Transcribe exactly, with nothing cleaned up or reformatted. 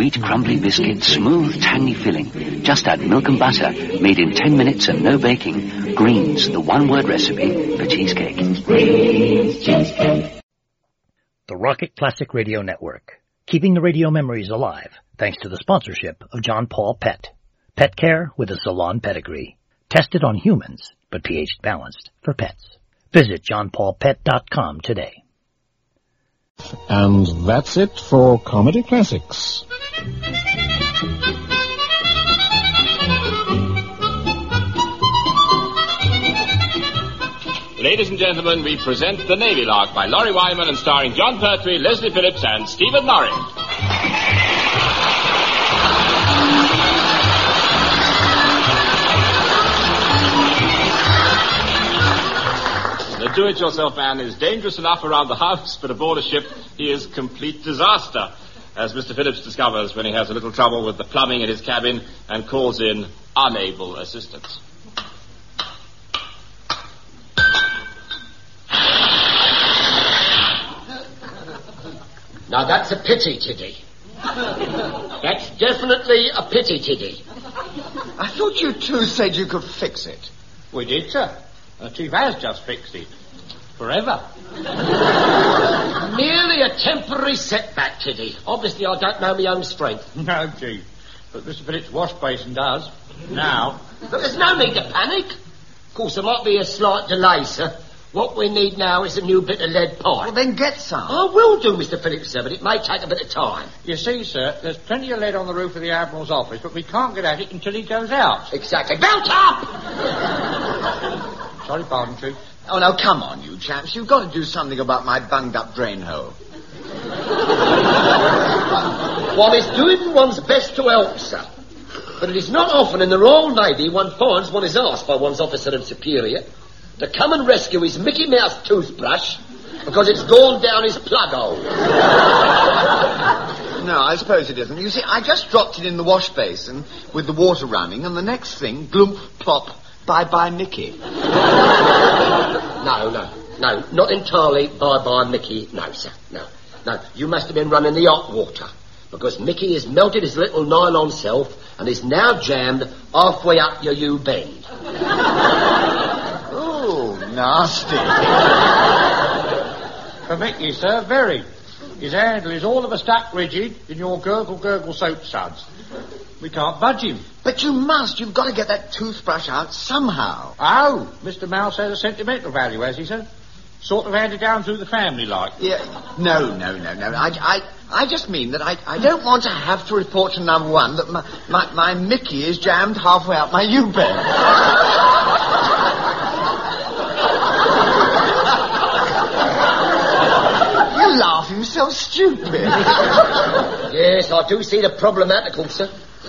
Sweet, crumbly biscuit, smooth, tangy filling. Just add milk and butter, made in ten minutes and no baking. Greens, the one-word recipe for cheesecake. Greens cheesecake. The Rocket Classic Radio Network, keeping the radio memories alive thanks to the sponsorship of John Paul Pet. Pet care with a salon pedigree. Tested on humans, but pH balanced for pets. Visit john paul pet dot com today. And that's it for Comedy Classics. Ladies and gentlemen, we present The Navy Lark by Laurie Wyman and starring John Pertwee, Leslie Phillips and Stephen Norrie. The do-it-yourself man is dangerous enough around the house, but aboard a ship he is complete disaster, as Mister Phillips discovers when he has a little trouble with the plumbing in his cabin and calls in unable assistance. Now, that's a pity, Tiddy. That's definitely a pity, Tiddy. I thought you two said you could fix it. We did, sir. The chief has just fixed it. Forever. Merely a temporary setback, Tiddy. Obviously, I don't know my own strength. No, Chief. But Mister Phillips' wash basin does. Now. But there's no need to panic. Of course, there might be a slight delay, sir. What we need now is a new bit of lead pipe. Well, then get some. I will do, Mister Phillips, sir, but it may take a bit of time. You see, sir, there's plenty of lead on the roof of the Admiral's office, but we can't get at it until he goes out. Exactly. Belt up! Sorry, pardon, Chief. Oh, now, come on, you chaps. You've got to do something about my bunged-up drain hole. One is doing one's best to help, sir. But it is not often in the Royal Navy one finds one is asked by one's officer and superior to come and rescue his Mickey Mouse toothbrush because it's gone down his plug hole. No, I suppose it isn't. You see, I just dropped it in the wash basin with the water running, and the next thing, gloomp, plop, bye-bye Mickey. No, no, no, not entirely bye-bye Mickey, no, sir, no. No, you must have been running the hot water, because Mickey has melted his little nylon self and is now jammed halfway up your U-bend. Oh, nasty. For Mickey, sir, very. His handle is all of a stuck rigid in your gurgle gurgle soap suds. We can't budge him. But you must. You've got to get that toothbrush out somehow. Oh, Mister Mouse has a sentimental value, has he, sir? Sort of handed down through the family, like. Yeah. No, no, no, no. I, I, I just mean that I, I don't want to have to report to number one that my, my, my Mickey is jammed halfway up my U-bend. You're laughing so stupid. Yes, I do see the problematical, sir.